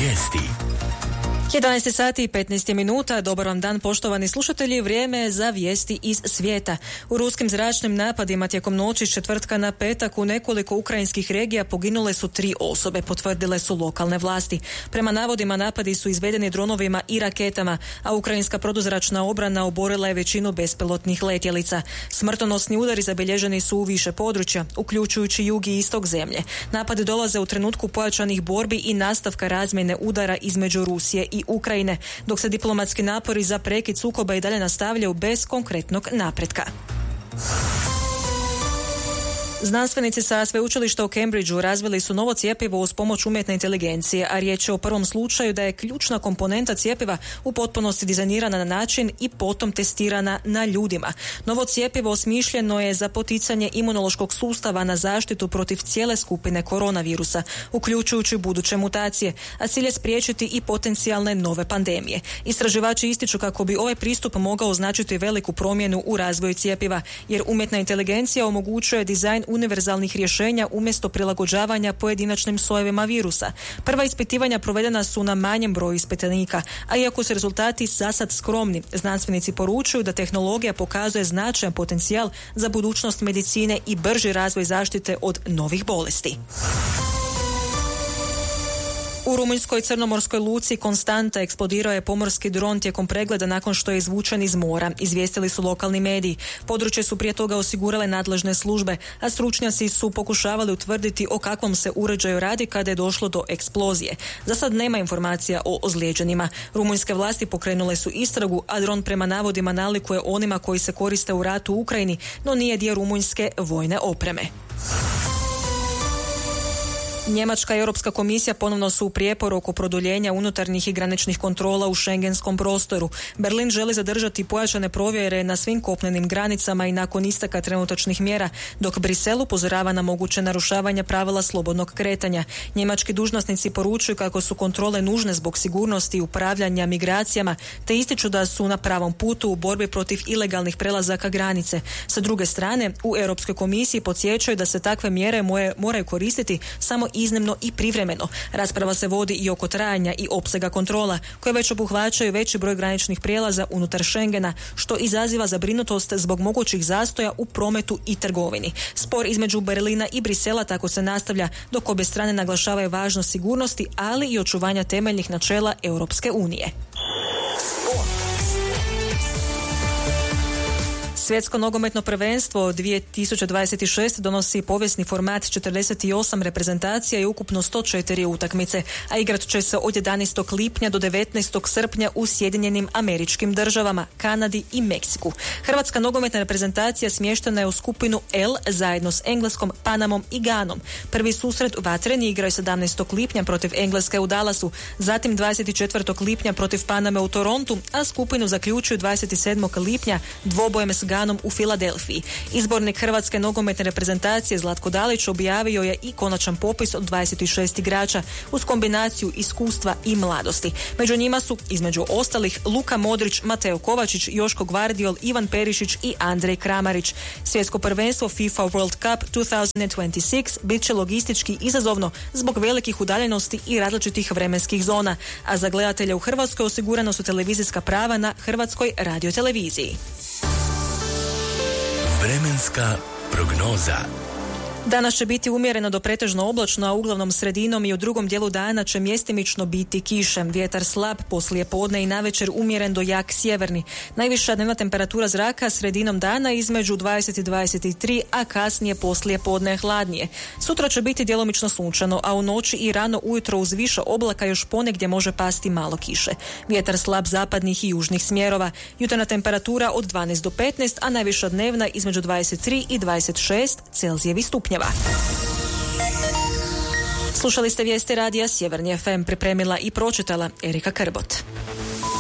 Vijesti. 11 sati i 15 minuta. Dobar vam dan, poštovani slušatelji. Vrijeme za vijesti iz svijeta. U ruskim zračnim napadima tijekom noći s četvrtka na petak u nekoliko ukrajinskih regija poginule su 3 osobe, potvrdile su lokalne vlasti. Prema navodima, napadi su izvedeni dronovima i raketama, a ukrajinska protuzračna obrana oborila je većinu bespilotnih letjelica. Smrtonosni udari zabilježeni su u više područja, uključujući jug i istok zemlje. Napadi dolaze u trenutku pojačanih borbi i nastavka razmjene udara između Rusije i Ukrajine, dok se diplomatski napori za prekid sukoba i dalje nastavljaju bez konkretnog napretka. Znanstvenici sa sveučilišta u Cambridgeu razvili su novo cjepivo uz pomoć umjetne inteligencije, a riječ je o prvom slučaju da je ključna komponenta cjepiva u potpunosti dizajnirana na način i potom testirana na ljudima. Novo cjepivo osmišljeno je za poticanje imunološkog sustava na zaštitu protiv cijele skupine koronavirusa, uključujući buduće mutacije, a cilj je spriječiti i potencijalne nove pandemije. Istraživači ističu kako bi ovaj pristup mogao označiti veliku promjenu u razvoju cjepiva, jer umjetna inteligencija omogućuje dizajn univerzalnih rješenja umjesto prilagođavanja pojedinačnim sojevima virusa. Prva ispitivanja provedena su na manjem broju ispitanika, a iako su rezultati zasad skromni, znanstvenici poručuju da tehnologija pokazuje značajan potencijal za budućnost medicine i brži razvoj zaštite od novih bolesti. U rumunjskoj crnomorskoj luci Konstanta eksplodirao je pomorski dron tijekom pregleda nakon što je izvučen iz mora, izvijestili su lokalni mediji. Područje su prije toga osigurale nadležne službe, a stručnjaci su pokušavali utvrditi o kakvom se uređaju radi kada je došlo do eksplozije. Za sad nema informacija o ozlijeđenima. Rumunjske vlasti pokrenule su istragu, a dron prema navodima nalikuje onima koji se koriste u ratu u Ukrajini, no nije dio rumunjske vojne opreme. Njemačka i Europska komisija ponovno su u prijeporu oko produljenja unutarnjih i graničnih kontrola u šengenskom prostoru. Berlin želi zadržati pojačane provjere na svim kopnenim granicama i nakon isteka trenutačnih mjera, dok Brisel upozorava na moguće narušavanje pravila slobodnog kretanja. Njemački dužnosnici poručuju kako su kontrole nužne zbog sigurnosti i upravljanja migracijama, te ističu da su na pravom putu u borbi protiv ilegalnih prelazaka granice. Sa druge strane, u Europskoj komisiji podsjećaju da se takve mjere moraju koristiti samo iznimno i privremeno. Rasprava se vodi i oko trajanja i opsega kontrola, koje već obuhvaćaju veći broj graničnih prijelaza unutar Schengena, što izaziva zabrinutost zbog mogućih zastoja u prometu i trgovini. Spor između Berlina i Brisela tako se nastavlja, dok obje strane naglašavaju važnost sigurnosti, ali i očuvanja temeljnih načela Europske unije. Svjetsko nogometno prvenstvo 2026 donosi povijesni format 48 reprezentacija i ukupno 104 utakmice, a igrat će se od 11. lipnja do 19. srpnja u Sjedinjenim Američkim Državama, Kanadi i Meksiku. Hrvatska nogometna reprezentacija smještena je u skupinu L zajedno s Engleskom, Panamom i Ganom. Prvi susret vatreni igraju 17. lipnja protiv Engleske u Dallasu, zatim 24. lipnja protiv Paname u Torontu, a skupinu zaključuju 27. lipnja dvobojem s Ganom u Filadelfiji. Izbornik Hrvatske nogometne reprezentacije Zlatko Dalić objavio je i konačan popis od 26 igrača uz kombinaciju iskustva i mladosti. Među njima su, između ostalih, Luka Modrić, Mateo Kovačić, Joško Gvardiol, Ivan Perišić i Andrej Kramarić. Svjetsko prvenstvo FIFA World Cup 2026 bit će logistički izazovno zbog velikih udaljenosti i različitih vremenskih zona, a za gledatelje u Hrvatskoj osigurana su televizijska prava na Hrvatskoj radioteleviziji. Vremenska prognoza. Danas će biti umjereno do pretežno oblačno, a uglavnom sredinom i u drugom dijelu dana će mjestimično biti kiše. Vjetar slab, poslije podne i navečer umjeren do jak sjeverni. Najviša dnevna temperatura zraka sredinom dana između 20 i 23, a kasnije poslije podne hladnije. Sutra će biti djelomično sunčano, a u noći i rano ujutro uz više oblaka još ponegdje može pasti malo kiše. Vjetar slab zapadnih i južnih smjerova. Jutarnja temperatura od 12 do 15, a najviša dnevna između 23 i 26 Celzijevih stupnjeva. Slušali ste vijesti radija Sjeverni FM, pripremila i pročitala Erika Krbot.